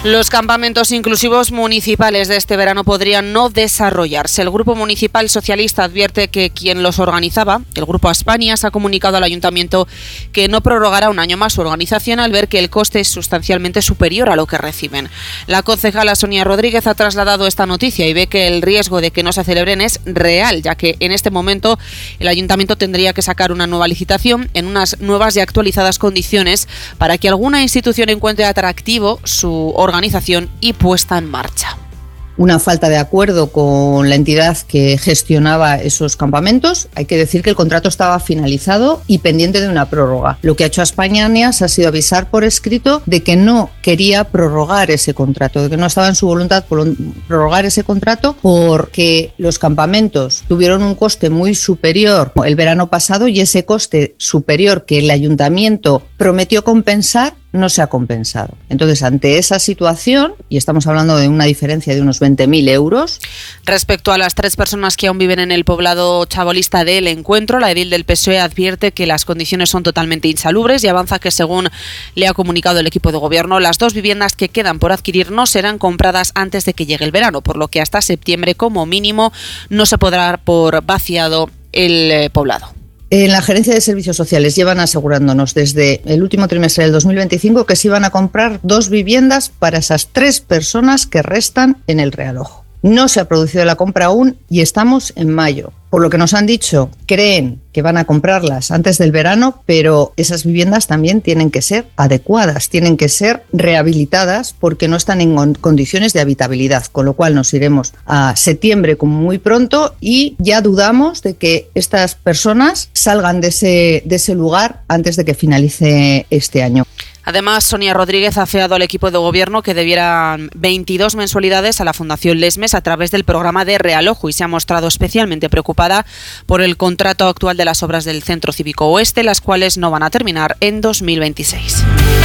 Los campamentos inclusivos municipales de este verano podrían no desarrollarse. El Grupo Municipal Socialista advierte que quien los organizaba, el Grupo Aspanias, ha comunicado al Ayuntamiento que no prorrogará un año más su organización al ver que el coste es sustancialmente superior a lo que reciben. La concejala Sonia Rodríguez ha trasladado esta noticia y ve que el riesgo de que no se celebren es real, ya que en este momento el Ayuntamiento tendría que sacar una nueva licitación en unas nuevas y actualizadas condiciones para que alguna institución encuentre atractivo su organización y puesta en marcha. Una falta de acuerdo con la entidad que gestionaba esos campamentos. Hay que decir que el contrato estaba finalizado y pendiente de una prórroga. Lo que ha hecho Aspanias ha sido avisar por escrito de que no quería prorrogar ese contrato, de que no estaba en su voluntad prorrogar ese contrato porque los campamentos tuvieron un coste muy superior el verano pasado y ese coste superior que el ayuntamiento prometió compensar no se ha compensado. Entonces, ante esa situación, y estamos hablando de una diferencia de unos 20.000 euros. Respecto a las 3 personas que aún viven en el poblado chabolista del Encuentro, la edil del PSOE advierte que las condiciones son totalmente insalubres y avanza que, según le ha comunicado el equipo de gobierno, las 2 viviendas que quedan por adquirir no serán compradas antes de que llegue el verano, por lo que hasta septiembre, como mínimo, no se podrá dar por vaciado el poblado. En la Gerencia de Servicios Sociales llevan asegurándonos desde el último trimestre del 2025 que se iban a comprar 2 viviendas para esas 3 personas que restan en el Realojo. No se ha producido la compra aún y estamos en mayo. Por lo que nos han dicho, creen que van a comprarlas antes del verano, pero esas viviendas también tienen que ser adecuadas, tienen que ser rehabilitadas porque no están en condiciones de habitabilidad, con lo cual nos iremos a septiembre como muy pronto y ya dudamos de que estas personas salgan de ese lugar antes de que finalice este año. Además, Sonia Rodríguez ha afeado al equipo de gobierno que debieran 22 mensualidades a la Fundación Lesmes a través del programa de Realojo y se ha mostrado especialmente preocupada por el contrato actual de las obras del Centro Cívico Oeste, las cuales no van a terminar en 2026.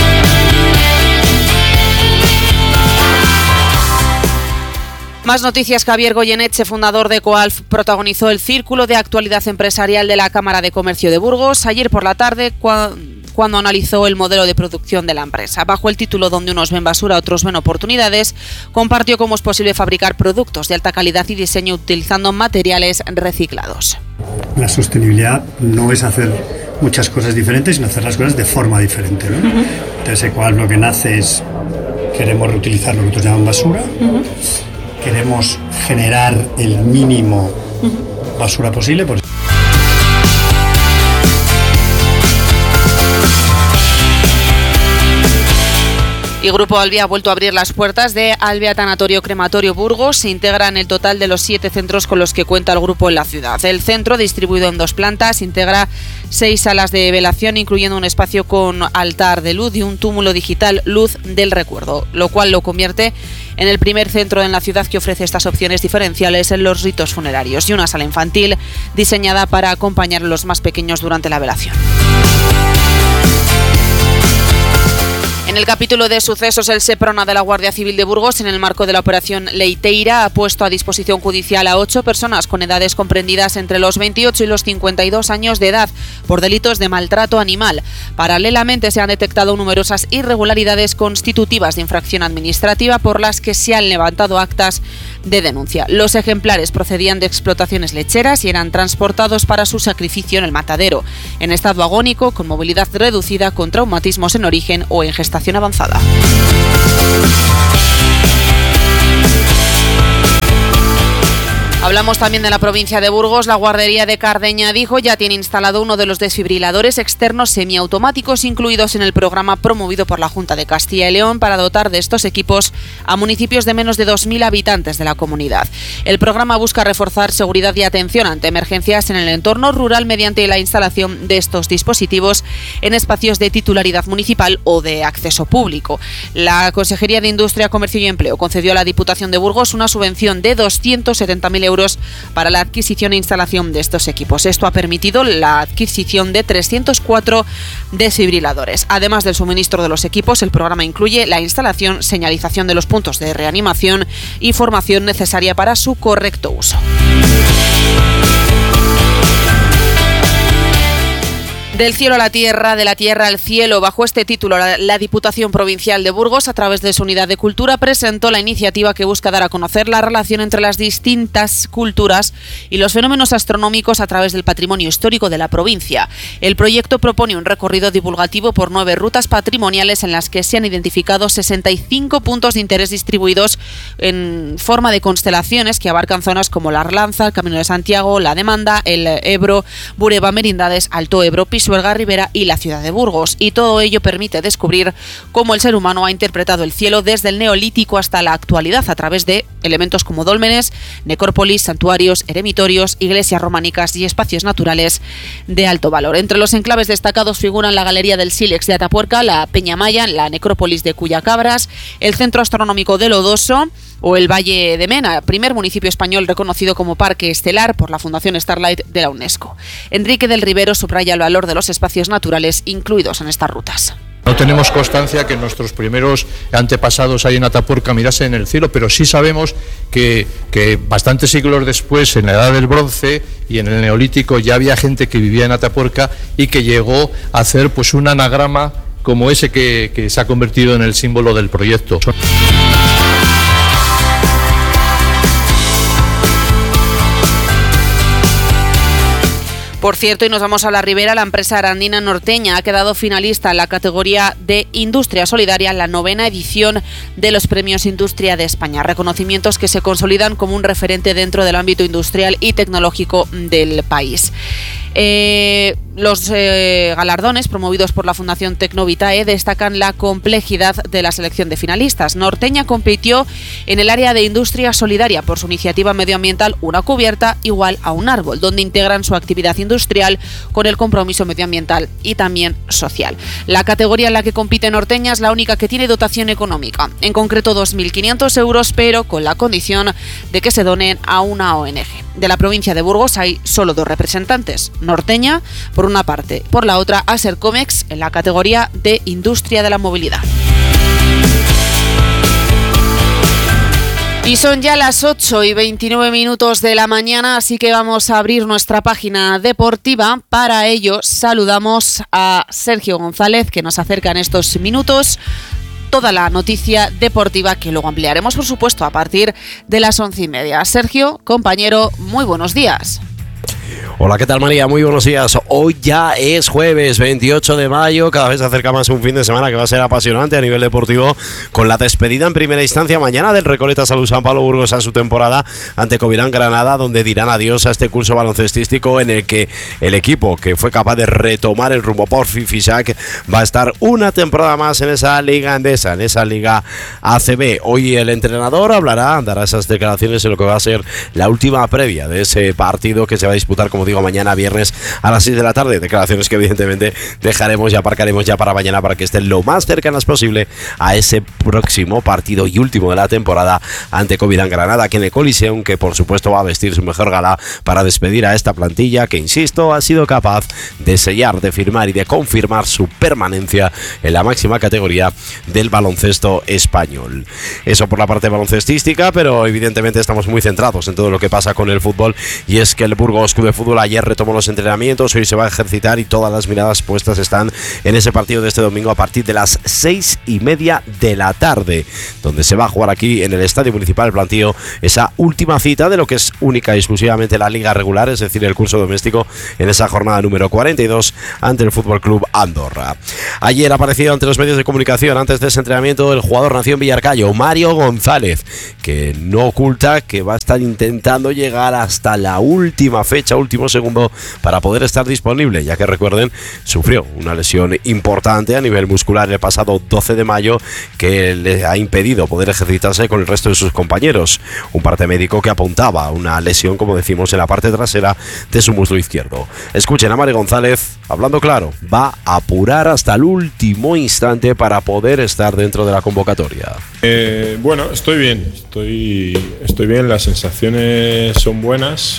Más noticias. Javier Goyeneche, fundador de Coalf, protagonizó el Círculo de Actualidad Empresarial de la Cámara de Comercio de Burgos ayer por la tarde cuando analizó el modelo de producción de la empresa. Bajo el título "Donde unos ven basura, otros ven oportunidades", compartió cómo es posible fabricar productos de alta calidad y diseño utilizando materiales reciclados. La sostenibilidad no es hacer muchas cosas diferentes, sino hacer las cosas de forma diferente, ¿no? Entonces, Coalf lo que nace es, queremos reutilizar lo que otros llaman basura, queremos generar el mínimo basura posible. Y Grupo Albia ha vuelto a abrir las puertas de Albia Tanatorio Crematorio Burgos. Se integra en el total de los 7 centros con los que cuenta el grupo en la ciudad. El centro, distribuido en 2 plantas, integra 6 salas de velación, incluyendo un espacio con altar de luz y un túmulo digital Luz del Recuerdo, lo cual lo convierte en el primer centro en la ciudad que ofrece estas opciones diferenciales en los ritos funerarios, y una sala infantil diseñada para acompañar a los más pequeños durante la velación. En el capítulo de sucesos, el Seprona de la Guardia Civil de Burgos, en el marco de la operación Leiteira, ha puesto a disposición judicial a 8 personas con edades comprendidas entre los 28 y los 52 años de edad por delitos de maltrato animal. Paralelamente, se han detectado numerosas irregularidades constitutivas de infracción administrativa por las que se han levantado actas de denuncia. Los ejemplares procedían de explotaciones lecheras y eran transportados para su sacrificio en el matadero, en estado agónico, con movilidad reducida, con traumatismos en origen o en gestación avanzada. Hablamos también de la provincia de Burgos. La guardería de Cardeña Dijo ya tiene instalado uno de los desfibriladores externos semiautomáticos incluidos en el programa promovido por la Junta de Castilla y León para dotar de estos equipos a municipios de menos de 2.000 habitantes de la comunidad. El programa busca reforzar seguridad y atención ante emergencias en el entorno rural mediante la instalación de estos dispositivos en espacios de titularidad municipal o de acceso público. La Consejería de Industria, Comercio y Empleo concedió a la Diputación de Burgos una subvención de 270.000 euros para la adquisición e instalación de estos equipos. Esto ha permitido la adquisición de 304 desfibriladores. Además del suministro de los equipos, el programa incluye la instalación, señalización de los puntos de reanimación y formación necesaria para su correcto uso. Del cielo a la tierra, de la tierra al cielo. Bajo este título, la Diputación Provincial de Burgos, a través de su Unidad de Cultura, presentó la iniciativa que busca dar a conocer la relación entre las distintas culturas y los fenómenos astronómicos a través del patrimonio histórico de la provincia. El proyecto propone un recorrido divulgativo por 9 rutas patrimoniales en las que se han identificado 65 puntos de interés distribuidos en forma de constelaciones que abarcan zonas como la Arlanza, el Camino de Santiago, la Demanda, el Ebro, Bureba, Merindades, Alto Ebro, Pisuerga, Ribera y la ciudad de Burgos, y todo ello permite descubrir cómo el ser humano ha interpretado el cielo desde el Neolítico hasta la actualidad a través de elementos como dólmenes, necrópolis, santuarios, eremitorios, iglesias románicas y espacios naturales de alto valor. Entre los enclaves destacados figuran la Galería del Sílex de Atapuerca, la Peña Maya, la necrópolis de Cuyacabras, el Centro Astronómico de Lodoso o el Valle de Mena, primer municipio español reconocido como parque estelar por la Fundación Starlight de la UNESCO. Enrique del Rivero subraya el valor de los espacios naturales incluidos en estas rutas. No tenemos constancia que nuestros primeros antepasados ahí en Atapuerca mirasen el cielo, pero sí sabemos que bastantes siglos después, en la Edad del Bronce y en el Neolítico, ya había gente que vivía en Atapuerca y que llegó a hacer pues un anagrama como ese que se ha convertido en el símbolo del proyecto. Por cierto, y nos vamos a la Ribera, la empresa arandina Norteña ha quedado finalista en la categoría de Industria Solidaria en la 9ª edición de los Premios Industria de España, reconocimientos que se consolidan como un referente dentro del ámbito industrial y tecnológico del país. Los galardones promovidos por la Fundación Tecnovitae destacan la complejidad de la selección de finalistas. Norteña compitió en el área de industria solidaria por su iniciativa medioambiental Una cubierta igual a un árbol, donde integran su actividad industrial con el compromiso medioambiental y también social. La categoría en la que compite Norteña es la única que tiene dotación económica, en concreto 2.500 euros, pero con la condición de que se donen a una ONG. De la provincia de Burgos hay solo 2 representantes, Norteña por una parte, por la otra Asercomex en la categoría de Industria de la Movilidad. Y son ya las 8:29 de la mañana, así que vamos a abrir nuestra página deportiva. Para ello saludamos a Sergio González, que nos acerca en estos minutos toda la noticia deportiva, que luego ampliaremos, por supuesto, a partir de las 11:30. Sergio, compañero, muy buenos días. Hola, ¿qué tal, María? Muy buenos días. Hoy ya es jueves 28 de mayo, cada vez se acerca más un fin de semana que va a ser apasionante a nivel deportivo, con la despedida en primera instancia mañana del Recoleta Salud San Pablo Burgos a su temporada ante Covirán Granada, donde dirán adiós a este curso baloncestístico en el que el equipo que fue capaz de retomar el rumbo por Fisac va a estar una temporada más en esa liga andesa, en esa liga ACB. Hoy el entrenador dará esas declaraciones en lo que va a ser la última previa de ese partido que se va a disputar, como digo, mañana viernes a las 6 de la tarde. Declaraciones que evidentemente dejaremos y aparcaremos ya para mañana, para que estén lo más cercanas posible a ese próximo partido y último de la temporada ante Covirán Granada, aquí en el Coliseum, que por supuesto va a vestir su mejor gala para despedir a esta plantilla que, insisto, ha sido capaz de sellar, de firmar y de confirmar su permanencia en la máxima categoría del baloncesto español. Eso por la parte baloncestística, pero evidentemente estamos muy centrados en todo lo que pasa con el fútbol, y es que el Burgos Club de Fútbol ayer retomó los entrenamientos, hoy se va a ejercitar y todas las miradas puestas están en ese partido de este domingo a partir de las 6:30 de la tarde, donde se va a jugar aquí en el Estadio Municipal del Plantío esa última cita de lo que es única y exclusivamente la liga regular, es decir, el curso doméstico, en esa jornada número 42 ante el Fútbol Club Andorra. Ayer ha aparecido ante los medios de comunicación antes de ese entrenamiento el jugador nacido en Villarcayo, Mario González, que no oculta que va a estar intentando llegar hasta la última fecha, último segundo, para poder estar disponible, ya que recuerden, sufrió una lesión importante a nivel muscular el pasado 12 de mayo que le ha impedido poder ejercitarse con el resto de sus compañeros. Un parte médico que apuntaba a una lesión, como decimos, en la parte trasera de su muslo izquierdo. Escuchen a Mario González hablando claro, va a apurar hasta el último instante para poder estar dentro de la convocatoria. Bueno, estoy bien, estoy bien, las sensaciones son buenas.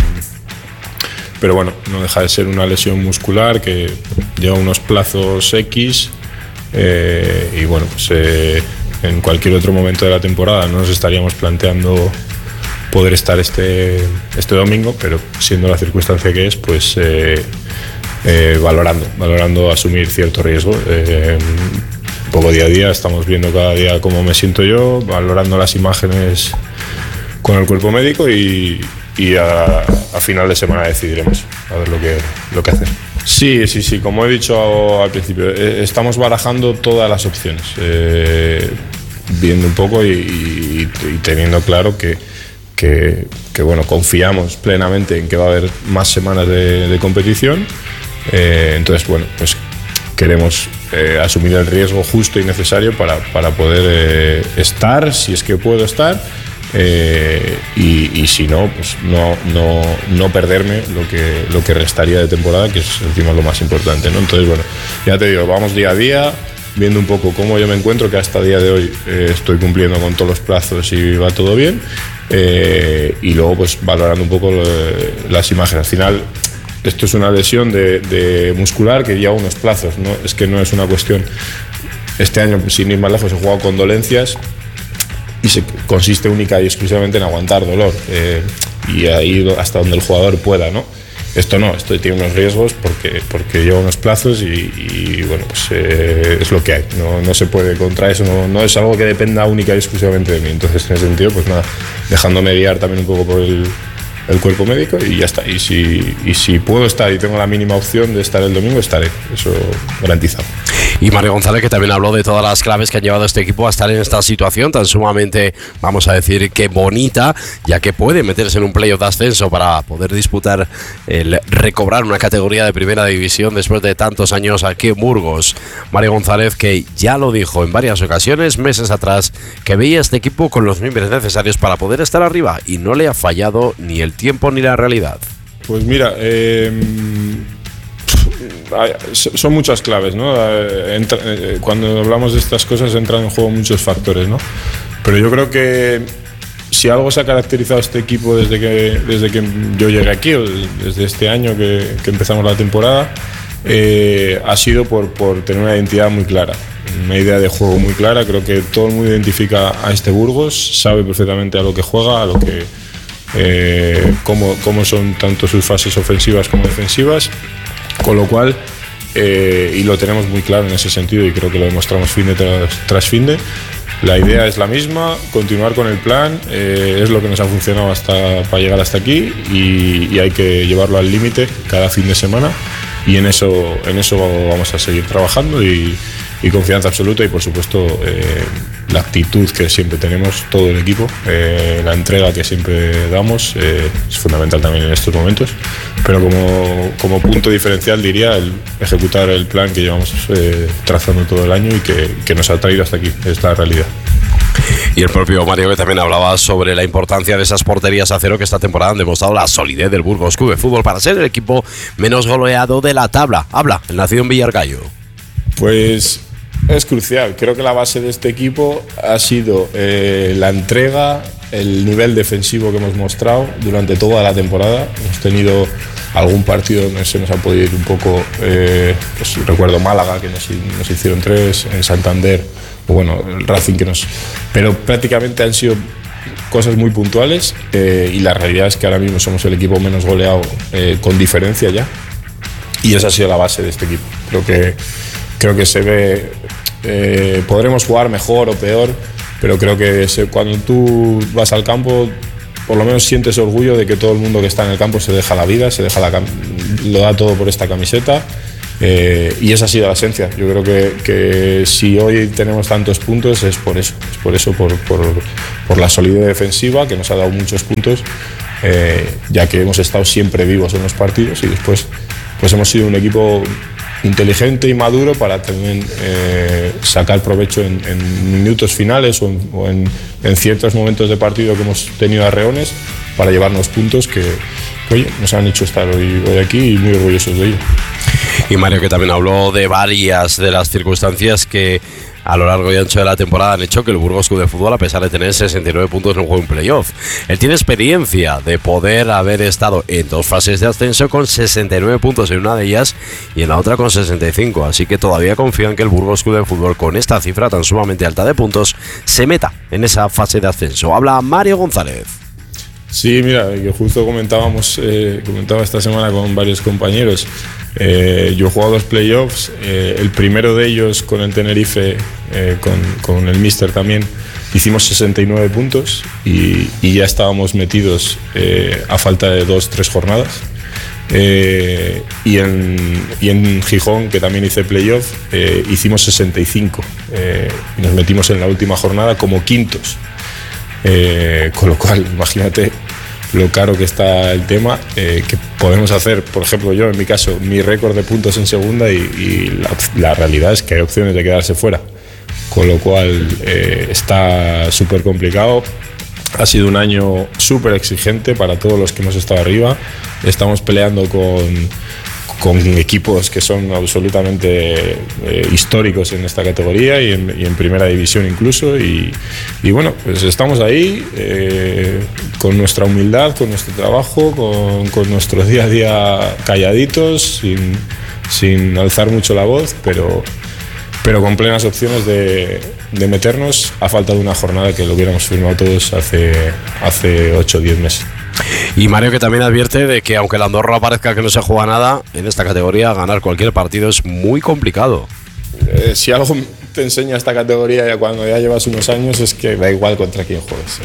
Pero bueno, no deja de ser una lesión muscular que lleva unos plazos X y bueno, pues en cualquier otro momento de la temporada no nos estaríamos planteando poder estar este domingo, pero siendo la circunstancia que es, pues valorando asumir cierto riesgo. Un poco día a día, estamos viendo cada día cómo me siento yo, valorando las imágenes con el cuerpo médico y a final de semana decidiremos a ver lo que hacer. Sí, como he dicho al principio, estamos barajando todas las opciones, viendo un poco y teniendo claro que bueno, confiamos plenamente en que va a haber más semanas de competición, entonces bueno, pues queremos asumir el riesgo justo y necesario para poder estar, si es que puedo estar, y si no, pues no perderme lo que restaría de temporada, que es encima lo más importante, ¿no? Entonces bueno, ya te digo, vamos día a día, viendo un poco cómo yo me encuentro, que hasta día de hoy estoy cumpliendo con todos los plazos y va todo bien, y luego pues valorando un poco las imágenes. Al final esto es una lesión de muscular que lleva unos plazos, ¿no? Es que no es una cuestión. Este año, sin ir más lejos, he jugado con dolencias y consiste única y exclusivamente en aguantar dolor y ir hasta donde el jugador pueda, ¿no? Esto no, esto tiene unos riesgos porque lleva unos plazos y bueno, pues es lo que hay. No se puede contra eso, no es algo que dependa única y exclusivamente de mí. Entonces, en ese sentido, pues nada, dejándome guiar también un poco por el cuerpo médico y ya está. Y si puedo estar y tengo la mínima opción de estar el domingo, estaré, eso garantizado. Y Mario González, que también habló de todas las claves que han llevado a este equipo a estar en esta situación tan sumamente, vamos a decir, que bonita, ya que puede meterse en un playoff de ascenso para poder disputar el recobrar una categoría de primera división después de tantos años aquí en Burgos. Mario González, que ya lo dijo en varias ocasiones, meses atrás, que veía este equipo con los miembros necesarios para poder estar arriba, y no le ha fallado ni el tiempo ni la realidad. Pues mira, son muchas claves, ¿no? Cuando hablamos de estas cosas entran en juego muchos factores, ¿no? Pero yo creo que si algo se ha caracterizado a este equipo desde que yo llegué aquí, o desde este año que empezamos la temporada, ha sido por tener una identidad muy clara, una idea de juego muy clara. Creo que todo el mundo identifica a este Burgos, sabe perfectamente a lo que juega, a lo que cómo son tanto sus fases ofensivas como defensivas, con lo cual y lo tenemos muy claro en ese sentido, y creo que lo demostramos fin de tras fin de. La idea es la misma, continuar con el plan, es lo que nos ha funcionado para llegar hasta aquí, y hay que llevarlo al límite cada fin de semana, y en eso vamos a seguir trabajando, y confianza absoluta, y por supuesto la actitud que siempre tenemos todo el equipo, la entrega que siempre damos, es fundamental también en estos momentos, pero como punto diferencial diría el ejecutar el plan que llevamos trazando todo el año y que nos ha traído hasta aquí. Es la realidad. Y el propio Mario, que también hablaba sobre la importancia de esas porterías a cero que esta temporada han demostrado la solidez del Burgos Club de Fútbol para ser el equipo menos goleado de la tabla. Habla el nacido en Villarcayo. Pues es crucial. Creo que la base de este equipo ha sido la entrega, el nivel defensivo que hemos mostrado durante toda la temporada. Hemos tenido algún partido donde se nos ha podido ir un poco, pues recuerdo Málaga, que nos hicieron 3, en Santander, o bueno, el Racing pero prácticamente han sido cosas muy puntuales, y la realidad es que ahora mismo somos el equipo menos goleado con diferencia ya, y esa ha sido la base de este equipo. Creo que se ve, podremos jugar mejor o peor, pero creo que cuando tú vas al campo, por lo menos sientes orgullo de que todo el mundo que está en el campo se deja la vida, lo da todo por esta camiseta, y esa ha sido la esencia. Yo creo que si hoy tenemos tantos puntos es por eso, por la solidez defensiva, que nos ha dado muchos puntos, ya que hemos estado siempre vivos en los partidos, y después pues hemos sido un equipo inteligente y maduro para también sacar provecho en minutos finales o en ciertos momentos de partido que hemos tenido arreones para llevarnos puntos que oye, nos han hecho estar hoy aquí, y muy orgullosos de ello. Y Mario, que también habló de varias de las circunstancias que a lo largo y ancho de la temporada han hecho que el Burgos Club de Fútbol, a pesar de tener 69 puntos en un juego en playoff, él tiene experiencia de poder haber estado en 2 fases de ascenso con 69 puntos en una de ellas y en la otra con 65, así que todavía confía en que el Burgos Club de Fútbol, con esta cifra tan sumamente alta de puntos, se meta en esa fase de ascenso. Habla Mario González. Sí, mira, que justo comentaba esta semana con varios compañeros. Yo he jugado 2 playoffs, el primero de ellos con el Tenerife, con el míster también, hicimos 69 puntos y ya estábamos metidos a falta de 2-3 jornadas. Y en Gijón, que también hice playoff, hicimos 65 y nos metimos en la última jornada como quintos. Con lo cual, imagínate lo caro que está el tema, que podemos hacer, por ejemplo, yo en mi caso, mi récord de puntos en segunda y la realidad es que hay opciones de quedarse fuera, con lo cual está súper complicado. Ha sido un año súper exigente para todos los que hemos estado arriba. Estamos peleando con equipos que son absolutamente históricos en esta categoría y en primera división incluso. Y bueno, pues estamos ahí con nuestra humildad, con nuestro trabajo, con nuestro día a día calladitos, sin alzar mucho la voz, pero con plenas opciones de meternos a falta de una jornada que lo hubiéramos firmado todos hace 8 o 10 meses. Y Mario, que también advierte de que aunque la Andorra parezca que no se juega nada, en esta categoría ganar cualquier partido es muy complicado. Si algo te enseña esta categoría ya cuando ya llevas unos años es que da igual contra quién juegues.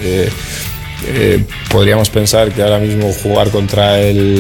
Podríamos pensar que ahora mismo jugar contra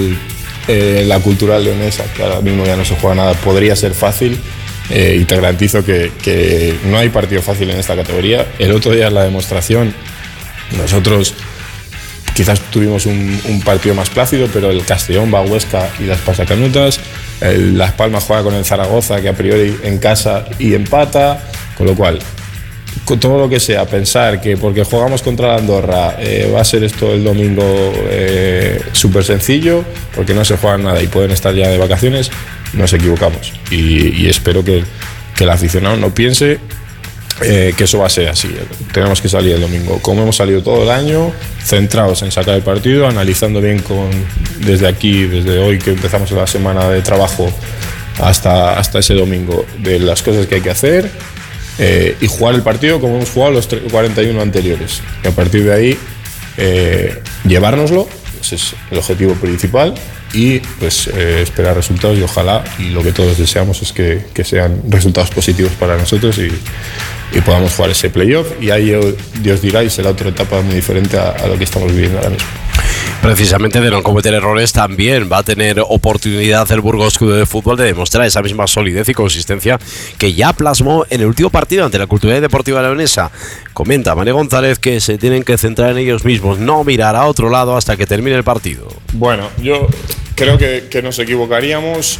la Cultural Leonesa, que ahora mismo ya no se juega nada, podría ser fácil. Y te garantizo que no hay partido fácil en esta categoría. El otro día es la demostración. Nosotros quizás tuvimos un partido más plácido, pero el Castellón va a Huesca y las pasa canutas. Las Palmas juega con el Zaragoza, que a priori en casa y empata. Con lo cual, con todo lo que sea, pensar que porque jugamos contra la Andorra va a ser esto el domingo súper sencillo, porque no se juega nada y pueden estar ya de vacaciones, nos equivocamos. Y espero que el aficionado no piense que eso va a ser así. Tenemos que salir el domingo, como hemos salido todo el año, centrados en sacar el partido, analizando bien desde aquí, desde hoy que empezamos la semana de trabajo hasta ese domingo, de las cosas que hay que hacer, y jugar el partido como hemos jugado los 41 anteriores. Y a partir de ahí, llevárnoslo, ese es el objetivo principal, y pues esperar resultados y ojalá, y lo que todos deseamos es que sean resultados positivos para nosotros y podamos jugar ese playoff, y ahí Dios dirá, y será otra etapa muy diferente a lo que estamos viviendo ahora mismo. Precisamente de no cometer errores también va a tener oportunidad el Burgos Club de Fútbol de demostrar esa misma solidez y consistencia que ya plasmó en el último partido ante la Cultural Deportiva Leonesa. Comenta Mario González que se tienen que centrar en ellos mismos, no mirar a otro lado hasta que termine el partido. Bueno, yo creo que nos equivocaríamos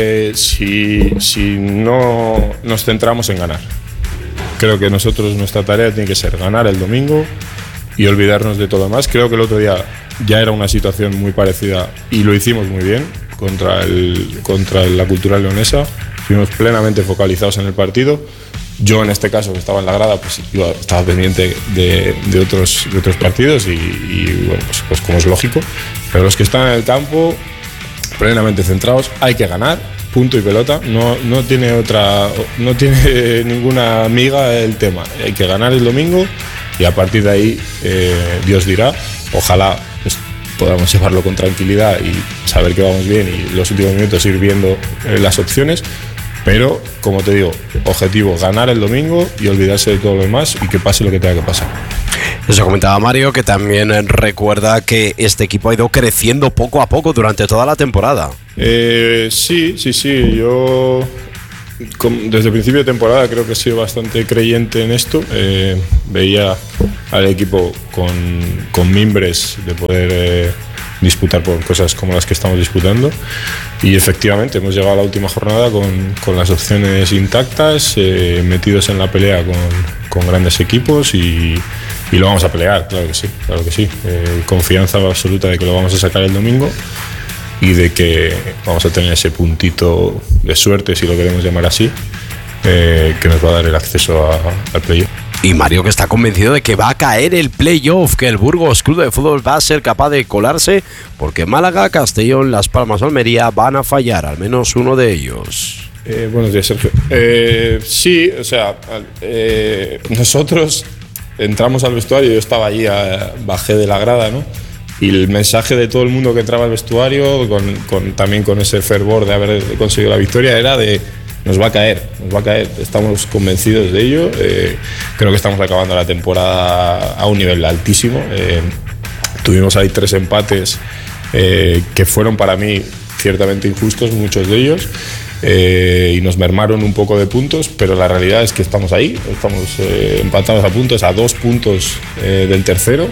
si no nos centramos en ganar. Creo que nuestra tarea tiene que ser ganar el domingo y olvidarnos de todo más. Creo que el otro día ya era una situación muy parecida y lo hicimos muy bien contra la Cultural Leonesa. Fuimos plenamente focalizados en el partido. Yo en este caso, que estaba en la grada, pues estaba pendiente de otros partidos y bueno, pues como es lógico. Pero los que están en el campo, plenamente centrados, hay que ganar. Punto y pelota, no tiene ninguna miga el tema. Hay que ganar el domingo y a partir de ahí Dios dirá. Ojalá pues, podamos llevarlo con tranquilidad y saber que vamos bien y los últimos minutos ir viendo las opciones. Pero, como te digo, objetivo, ganar el domingo y olvidarse de todo lo demás y que pase lo que tenga que pasar. Eso comentaba Mario, que también recuerda que este equipo ha ido creciendo poco a poco durante toda la temporada. Sí. Yo desde el principio de temporada creo que he sido bastante creyente en esto. Veía al equipo con mimbres de poder disputar por cosas como las que estamos disputando y efectivamente hemos llegado a la última jornada con las opciones intactas, metidos en la pelea con grandes equipos y lo vamos a pelear, claro que sí. Confianza absoluta de que lo vamos a sacar el domingo y de que vamos a tener ese puntito de suerte, si lo queremos llamar así, que nos va a dar el acceso al playoff. Y Mario, que está convencido de que va a caer el playoff, que el Burgos Club de Fútbol va a ser capaz de colarse, porque Málaga, Castellón, Las Palmas, Almería van a fallar, al menos uno de ellos. Buenos días, Sergio. Sí, o sea, nosotros entramos al vestuario, yo estaba allí, bajé de la grada, ¿no? Y el mensaje de todo el mundo que entraba al vestuario, también con ese fervor de haber conseguido la victoria, era de nos va a caer, estamos convencidos de ello. Creo que estamos acabando la temporada a un nivel altísimo. Tuvimos ahí 3 empates que fueron para mí ciertamente injustos, muchos de ellos, y nos mermaron un poco de puntos, pero la realidad es que estamos ahí, estamos empatados a puntos, a 2 puntos del tercero.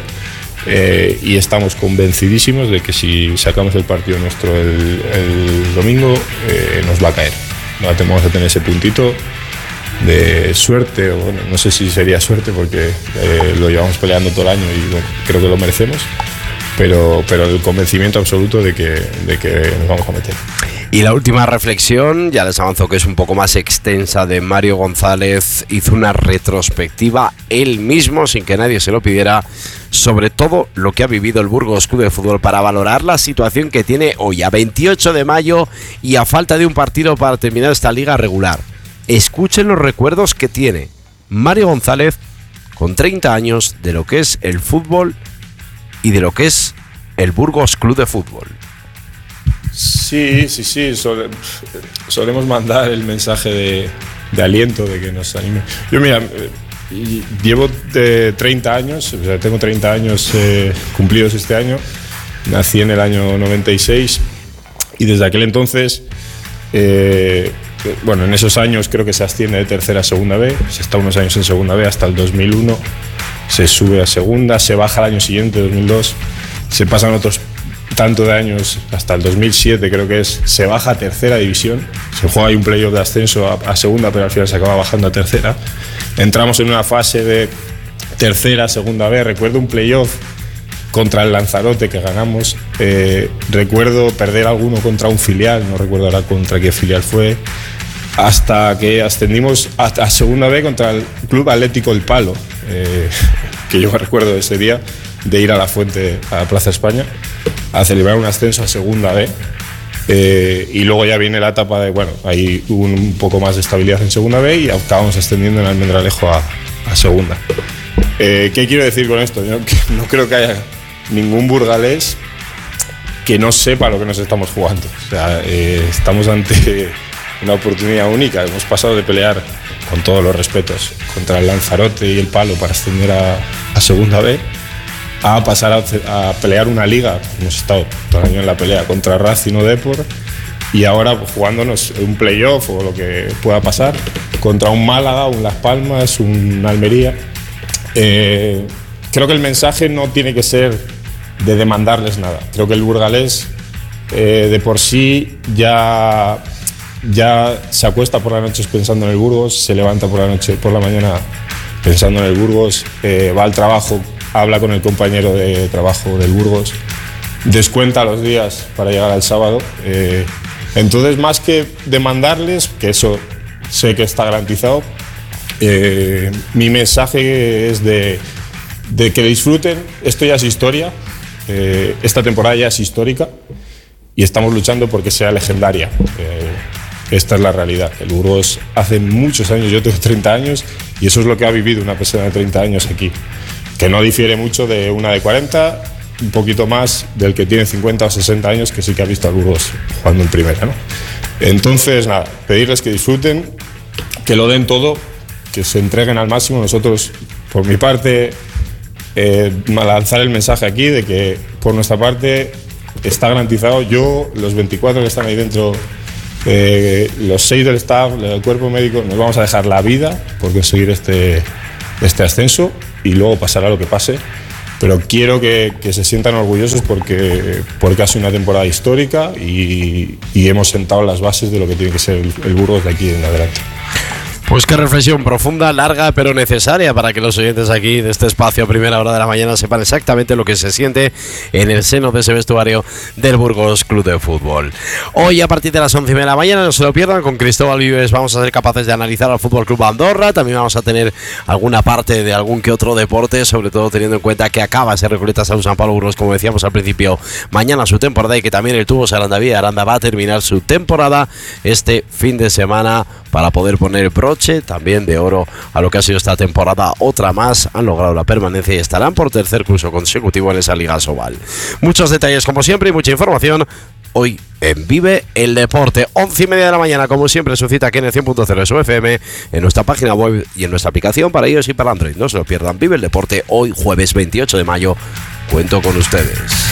Y estamos convencidísimos de que si sacamos el partido nuestro el domingo, nos va a caer. Vamos a tener ese puntito de suerte, o bueno, no sé si sería suerte porque lo llevamos peleando todo el año y bueno, creo que lo merecemos, pero el convencimiento absoluto de que nos vamos a meter. Y la última reflexión, ya les avanzo que es un poco más extensa, de Mario González. Hizo una retrospectiva él mismo, sin que nadie se lo pidiera, sobre todo lo que ha vivido el Burgos Club de Fútbol, para valorar la situación que tiene hoy, a 28 de mayo y a falta de un partido para terminar esta liga regular. Escuchen los recuerdos que tiene Mario González con 30 años de lo que es el fútbol y de lo que es el Burgos Club de Fútbol. Sí, solemos mandar el mensaje de aliento, de que nos anime. Yo, mira, llevo 30 años, o sea, tengo 30 años cumplidos este año. Nací en el año 96 y desde aquel entonces, bueno, en esos años creo que se asciende de tercera a segunda B, se está unos años en segunda B hasta el 2001, se sube a segunda, se baja al año siguiente, 2002, se pasan otros tanto de años hasta el 2007 creo que es, se baja a tercera división, se juega ahí un playoff de ascenso a segunda, pero al final se acaba bajando a tercera. Entramos en una fase de tercera, segunda B, recuerdo un playoff contra el Lanzarote que ganamos, recuerdo perder alguno contra un filial, no recuerdo ahora contra qué filial fue, hasta que ascendimos a segunda B contra el Club Atlético El Palo, que yo me recuerdo de ese día, de ir a la Fuente, a la Plaza España, a celebrar un ascenso a segunda B, y luego ya viene la etapa de, bueno, ahí hubo un poco más de estabilidad en segunda B y acabamos ascendiendo en Almendralejo a segunda. ¿Qué quiero decir con esto? Yo no creo que haya ningún burgalés que no sepa lo que nos estamos jugando. O sea, estamos ante una oportunidad única. Hemos pasado de pelear, con todos los respetos, contra el Lanzarote y el Palo para ascender a segunda B, a pasar a pelear una liga. Hemos estado todo el año en la pelea contra Racing o Depor y ahora pues, jugándonos un playoff o lo que pueda pasar contra un Málaga, un Las Palmas, un Almería. Creo que el mensaje no tiene que ser de demandarles nada. Creo que el burgalés de por sí ya se acuesta por las noches pensando en el Burgos, se levanta por la mañana pensando en el Burgos, va al trabajo, habla con el compañero de trabajo del Burgos, descuenta los días para llegar al sábado. Entonces, más que demandarles, que eso sé que está garantizado, mi mensaje es de que disfruten. Esto ya es historia, esta temporada ya es histórica y estamos luchando porque sea legendaria. Esta es la realidad. El Burgos hace muchos años, yo tengo 30 años y eso es lo que ha vivido una persona de 30 años aquí, que no difiere mucho de una de 40, un poquito más del que tiene 50 o 60 años, que sí que ha visto al Burgos jugando en primera, ¿no? Entonces, nada, pedirles que disfruten, que lo den todo, que se entreguen al máximo. Nosotros, por mi parte, lanzar el mensaje aquí de que por nuestra parte está garantizado. Yo, los 24 que están ahí dentro, los 6 del staff, el cuerpo médico, nos vamos a dejar la vida por conseguir este ascenso y luego pasará lo que pase, pero quiero que se sientan orgullosos porque ha sido una temporada histórica y hemos sentado las bases de lo que tiene que ser el Burgos de aquí en adelante. Pues qué reflexión profunda, larga, pero necesaria para que los oyentes aquí de este espacio a primera hora de la mañana sepan exactamente lo que se siente en el seno de ese vestuario del Burgos Club de Fútbol. Hoy a partir de las 11:30 de la mañana, no se lo pierdan, con Cristóbal Vives vamos a ser capaces de analizar al Fútbol Club Andorra. También vamos a tener alguna parte de algún que otro deporte, sobre todo teniendo en cuenta que acaba ese Recoletas Salud San Pablo Burgos, como decíamos al principio, mañana su temporada, y que también el Tubos Aranda Vía Aranda va a terminar su temporada este fin de semana para poder poner broche broche también de oro a lo que ha sido esta temporada. Otra más, han logrado la permanencia y estarán por tercer curso consecutivo en esa Liga Sobal. Muchos detalles como siempre y mucha información hoy en Vive el Deporte. 11:30 de la mañana, como siempre, su cita aquí en el 100.0 de su FM, en nuestra página web y en nuestra aplicación para iOS y para Android. No se lo pierdan. Vive el Deporte hoy jueves 28 de mayo. Cuento con ustedes.